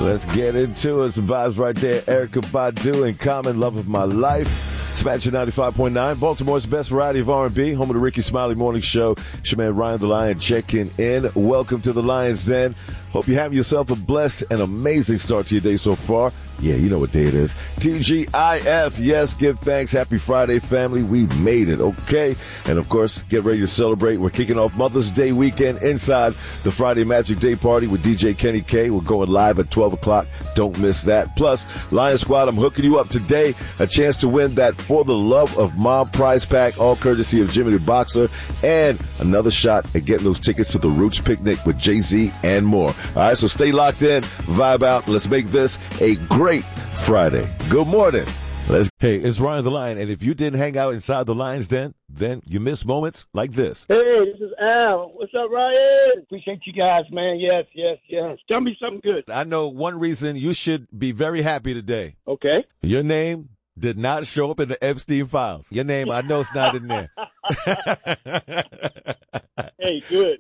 Let's get into it. Some vibes right there. Erykah Badu and Common, Love of My Life. Smash 95.9, Baltimore's best variety of R&B, home of the Ricky Smiley Morning Show. It's your man Ryan the Lion checking in. Welcome to the Lions Den. Hope you have yourself a blessed and amazing start to your day so far. Yeah, you know what day it is. TGIF. Yes, give thanks. Happy Friday, family. We made it, okay? And, of course, get ready to celebrate. We're kicking off Mother's Day weekend inside the Friday Magic Day Party with DJ Kenny K. We're going live at 12 o'clock. Don't miss that. Plus, Lion Squad, I'm hooking you up today. A chance to win that For the Love of Mom prize pack, all courtesy of Jimmy the Boxer. And another shot at getting those tickets to the Roots Picnic with Jay-Z and more. All right, so stay locked in, vibe out. Let's make this a great Friday. Good morning. Hey, it's Ryan the Lion, and if you didn't hang out inside the Lions Den, then you miss moments like this. Hey, this is Al. What's up, Ryan? Appreciate you guys, man. Yes. Tell me something good. I know one reason you should be very happy today. Okay. Your name did not show up in the Epstein files. Your name, I know it's not in there. Hey, good.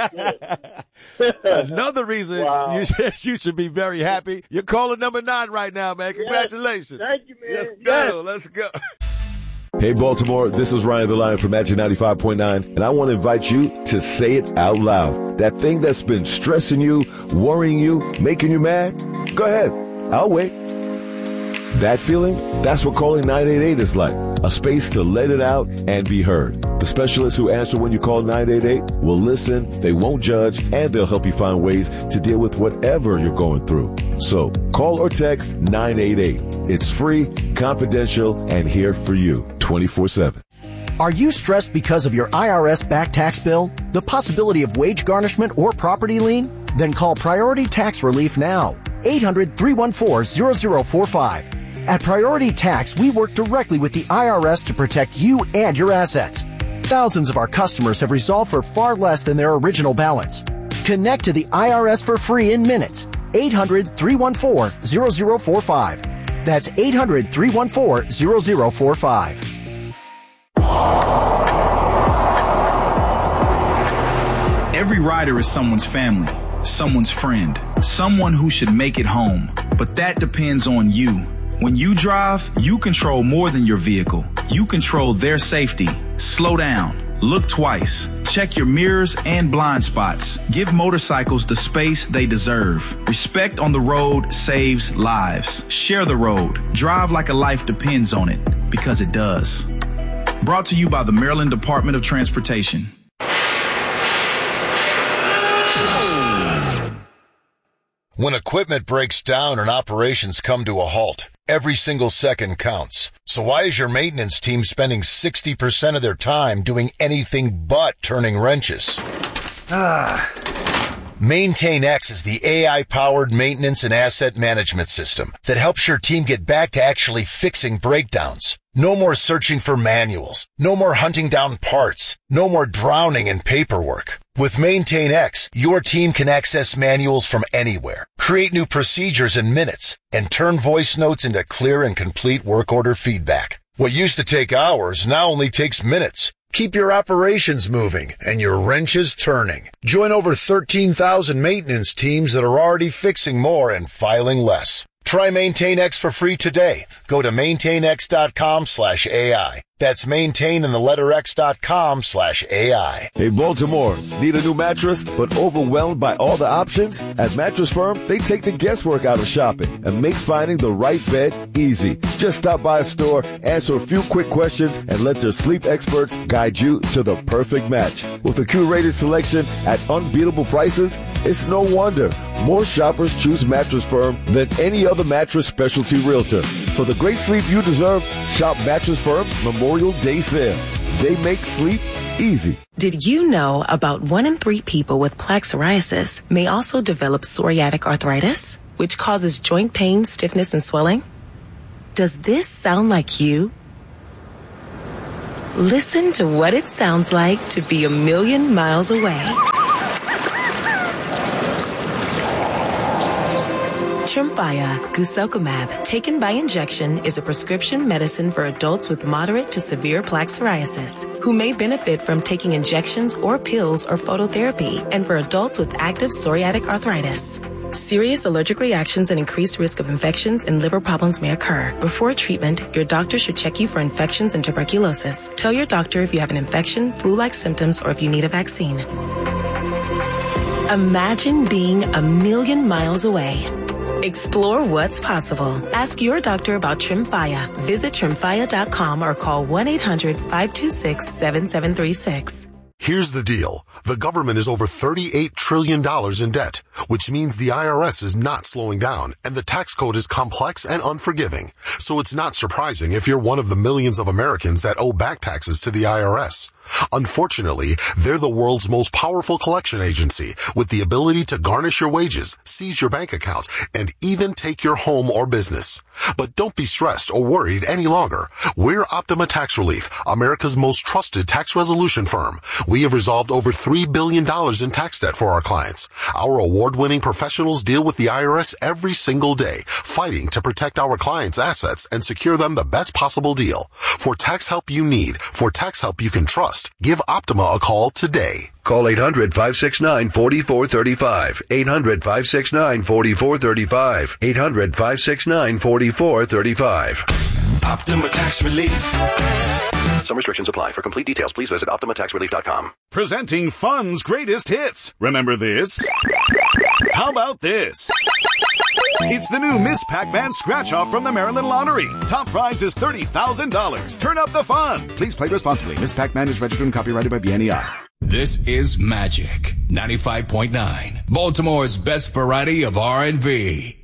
Another reason you should be very happy. You're calling number 9 right now, man. Congratulations. Yes. Thank you, man. Let's go. Hey, Baltimore, this is Ryan the Lion from Magic 95.9, and I want to invite you to say it out loud. That thing that's been stressing you, worrying you, making you mad, go ahead. I'll wait. That feeling, that's what calling 988 is like. A space to let it out and be heard. The specialists who answer when you call 988 will listen, they won't judge, and they'll help you find ways to deal with whatever you're going through. So call or text 988. It's free, confidential, and here for you 24/7. Are you stressed because of your IRS back tax bill, the possibility of wage garnishment or property lien? Then call Priority Tax Relief now. 800-314-0045. At Priority Tax, we work directly with the IRS to protect you and your assets. Thousands of our customers have resolved for far less than their original balance. Connect to the IRS for free in minutes. 800-314-0045. That's 800-314-0045. Every rider is someone's family, someone's friend, someone who should make it home. But that depends on you. When you drive, you control more than your vehicle. You control their safety. Slow down. Look twice. Check your mirrors and blind spots. Give motorcycles the space they deserve. Respect on the road saves lives. Share the road. Drive like a life depends on it, because it does. Brought to you by the Maryland Department of Transportation. When equipment breaks down and operations come to a halt, every single second counts. So why is your maintenance team spending 60% of their time doing anything but turning wrenches? MaintainX is the AI-powered maintenance and asset management system that helps your team get back to actually fixing breakdowns. No more searching for manuals. No more hunting down parts. No more drowning in paperwork. With MaintainX, your team can access manuals from anywhere, create new procedures in minutes, and turn voice notes into clear and complete work order feedback. What used to take hours now only takes minutes. Keep your operations moving and your wrenches turning. Join over 13,000 maintenance teams that are already fixing more and filing less. Try MaintainX for free today. Go to maintainx.com/AI. That's maintain and the letter x.com/AI. Hey, Baltimore, need a new mattress but overwhelmed by all the options? At Mattress Firm, they take the guesswork out of shopping and make finding the right bed easy. Just stop by a store, answer a few quick questions, and let their sleep experts guide you to the perfect match. With a curated selection at unbeatable prices, it's no wonder more shoppers choose Mattress Firm than any other mattress specialty realtor. For the great sleep you deserve, shop Mattress Firm's Memorial Day sale. They make sleep easy. Did you know about 1 in 3 people with plaque psoriasis may also develop psoriatic arthritis, which causes joint pain, stiffness, and swelling? Does this sound like you? Listen to what it sounds like to be a million miles away. Tremfya guselkumab, taken by injection, is a prescription medicine for adults with moderate to severe plaque psoriasis who may benefit from taking injections or pills or phototherapy, and for adults with active psoriatic arthritis. Serious allergic reactions and increased risk of infections and liver problems may occur. Before treatment, your doctor should check you for infections and tuberculosis. Tell your doctor if you have an infection, flu-like symptoms, or if you need a vaccine. Imagine being 1,000,000 miles away. Explore what's possible. Ask your doctor about Tremfya. Visit Tremfya.com or call 1-800-526-7736. Here's the deal. The government is over $38 trillion in debt, which means the IRS is not slowing down, and the tax code is complex and unforgiving. So it's not surprising if you're one of the millions of Americans that owe back taxes to the IRS. Unfortunately, they're the world's most powerful collection agency with the ability to garnish your wages, seize your bank account, and even take your home or business. But don't be stressed or worried any longer. We're Optima Tax Relief, America's most trusted tax resolution firm. We have resolved over $3 billion in tax debt for our clients. Our award-winning professionals deal with the IRS every single day, fighting to protect our clients' assets and secure them the best possible deal. For tax help you need, for tax help you can trust, give Optima a call today. Call 800-569-4435. 800-569-4435. 800-569-4435. Optima Tax Relief. Some restrictions apply. For complete details, please visit OptimaTaxRelief.com. Presenting fun's greatest hits. Remember this? How about this? It's the new Miss Pac-Man scratch-off from the Maryland Lottery. Top prize is $30,000. Turn up the fun. Please play responsibly. Miss Pac-Man is registered and copyrighted by BNEI. This is Magic 95.9, Baltimore's best variety of R&B.